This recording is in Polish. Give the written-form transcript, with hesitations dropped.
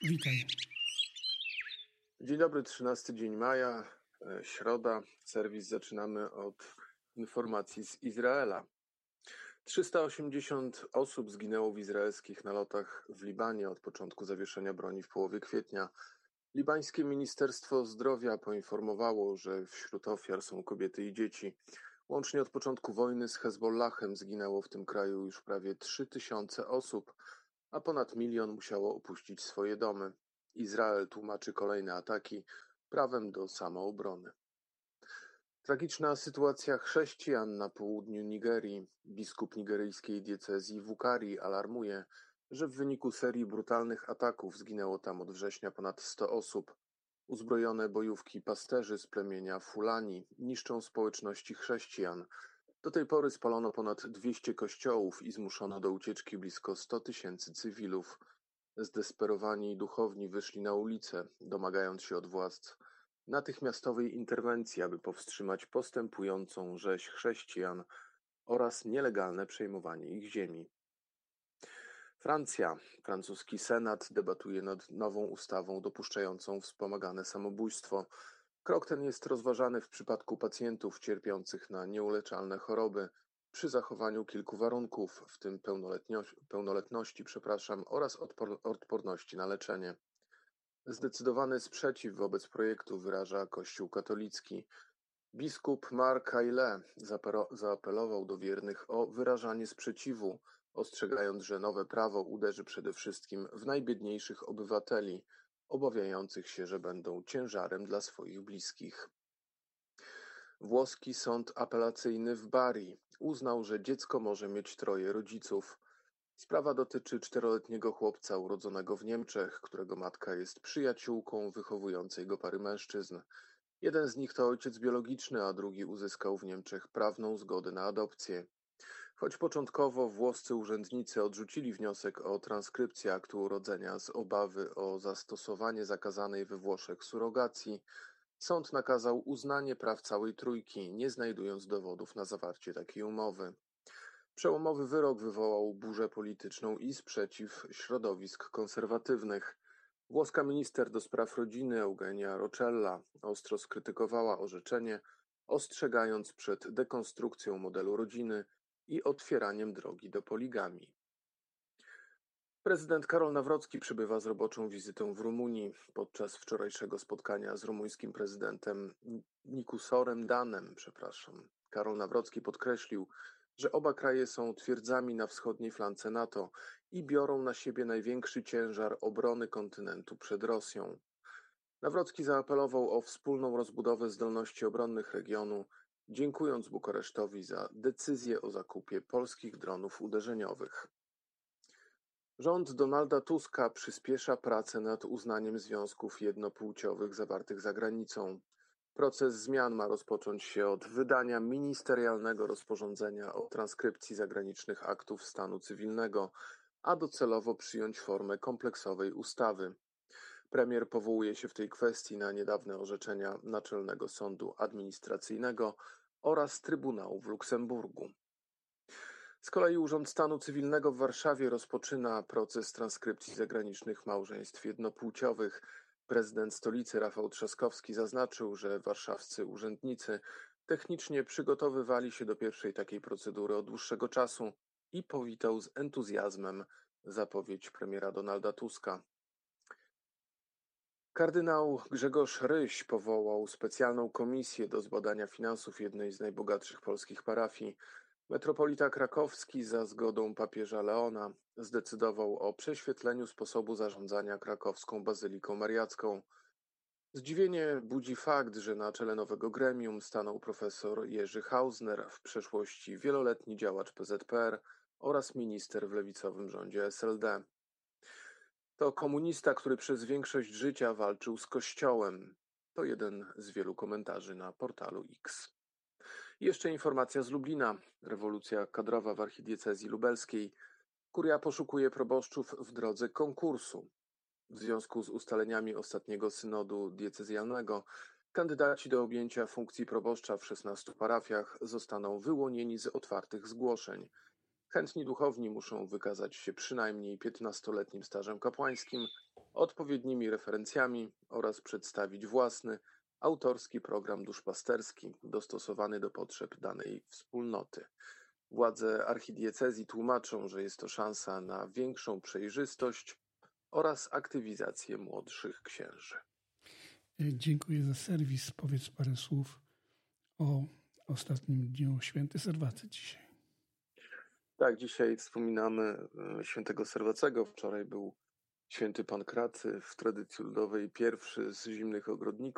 Witaj. Dzień dobry, 13 dzień maja, środa. Serwis zaczynamy od informacji z Izraela. 380 osób zginęło w izraelskich nalotach w Libanie od początku zawieszenia broni w połowie kwietnia. Libańskie Ministerstwo Zdrowia poinformowało, że wśród ofiar są kobiety i dzieci. Łącznie od początku wojny z Hezbollahem zginęło w tym kraju już prawie 3000 osób, a ponad 1 milion musiało opuścić swoje domy. Izrael tłumaczy kolejne ataki prawem do samoobrony. Tragiczna sytuacja chrześcijan na południu Nigerii. Biskup nigeryjskiej diecezji Wukari alarmuje, że w wyniku serii brutalnych ataków zginęło tam od września ponad 100 osób. Uzbrojone bojówki pasterzy z plemienia Fulani niszczą społeczności chrześcijan. Do tej pory spalono ponad 200 kościołów i zmuszono do ucieczki blisko 100 000 cywilów. Zdesperowani duchowni wyszli na ulice, domagając się od władz natychmiastowej interwencji, aby powstrzymać postępującą rzeź chrześcijan oraz nielegalne przejmowanie ich ziemi. Francja. Francuski Senat debatuje nad nową ustawą dopuszczającą wspomagane samobójstwo. Krok ten jest rozważany w przypadku pacjentów cierpiących na nieuleczalne choroby, przy zachowaniu kilku warunków, w tym pełnoletności oraz odporności na leczenie. Zdecydowany sprzeciw wobec projektu wyraża Kościół katolicki. Biskup Mark Ayle zaapelował do wiernych o wyrażanie sprzeciwu, ostrzegając, że nowe prawo uderzy przede wszystkim w najbiedniejszych obywateli, obawiających się, że będą ciężarem dla swoich bliskich. Włoski sąd apelacyjny w Bari uznał, że dziecko może mieć 3 rodziców. Sprawa dotyczy 4-letniego chłopca urodzonego w Niemczech, którego matka jest przyjaciółką wychowującej go pary mężczyzn. Jeden z nich to ojciec biologiczny, a drugi uzyskał w Niemczech prawną zgodę na adopcję. Choć początkowo włoscy urzędnicy odrzucili wniosek o transkrypcję aktu urodzenia z obawy o zastosowanie zakazanej we Włoszech surogacji, sąd nakazał uznanie praw całej trójki, nie znajdując dowodów na zawarcie takiej umowy. Przełomowy wyrok wywołał burzę polityczną i sprzeciw środowisk konserwatywnych. Włoska minister do spraw rodziny Eugenia Roccella ostro skrytykowała orzeczenie, ostrzegając przed dekonstrukcją modelu rodziny i otwieraniem drogi do poligamii. Prezydent Karol Nawrocki przybywa z roboczą wizytą w Rumunii. Podczas wczorajszego spotkania z rumuńskim prezydentem Nicusem Danem, Karol Nawrocki podkreślił, że oba kraje są twierdzami na wschodniej flance NATO i biorą na siebie największy ciężar obrony kontynentu przed Rosją. Nawrocki zaapelował o wspólną rozbudowę zdolności obronnych regionu, dziękując Bukaresztowi za decyzję o zakupie polskich dronów uderzeniowych. Rząd Donalda Tuska przyspiesza pracę nad uznaniem związków jednopłciowych zawartych za granicą. Proces zmian ma rozpocząć się od wydania ministerialnego rozporządzenia o transkrypcji zagranicznych aktów stanu cywilnego, a docelowo przyjąć formę kompleksowej ustawy. Premier powołuje się w tej kwestii na niedawne orzeczenia Naczelnego Sądu Administracyjnego oraz Trybunału w Luksemburgu. Z kolei Urząd Stanu Cywilnego w Warszawie rozpoczyna proces transkrypcji zagranicznych małżeństw jednopłciowych. Prezydent stolicy Rafał Trzaskowski zaznaczył, że warszawscy urzędnicy technicznie przygotowywali się do pierwszej takiej procedury od dłuższego czasu i powitał z entuzjazmem zapowiedź premiera Donalda Tuska. Kardynał Grzegorz Ryś powołał specjalną komisję do zbadania finansów jednej z najbogatszych polskich parafii. Metropolita krakowski za zgodą papieża Leona zdecydował o prześwietleniu sposobu zarządzania krakowską Bazyliką Mariacką. Zdziwienie budzi fakt, że na czele nowego gremium stanął profesor Jerzy Hausner, w przeszłości wieloletni działacz PZPR oraz minister w lewicowym rządzie SLD. To komunista, który przez większość życia walczył z Kościołem. To jeden z wielu komentarzy na portalu X. Jeszcze informacja z Lublina. Rewolucja kadrowa w archidiecezji lubelskiej. Kuria poszukuje proboszczów w drodze konkursu. W związku z ustaleniami ostatniego synodu diecezjalnego, kandydaci do objęcia funkcji proboszcza w 16 parafiach zostaną wyłonieni z otwartych zgłoszeń. Chętni duchowni muszą wykazać się przynajmniej 15-letnim stażem kapłańskim odpowiednimi referencjami oraz przedstawić własny, autorski program duszpasterski dostosowany do potrzeb danej wspólnoty. Władze archidiecezji tłumaczą, że jest to szansa na większą przejrzystość oraz aktywizację młodszych księży. Dziękuję za serwis. Powiedz parę słów o ostatnim dniu święty Serwacy dzisiaj. Tak, dzisiaj wspominamy świętego Serwacego. Wczoraj był święty Pankracy, w tradycji ludowej pierwszy z zimnych ogrodników.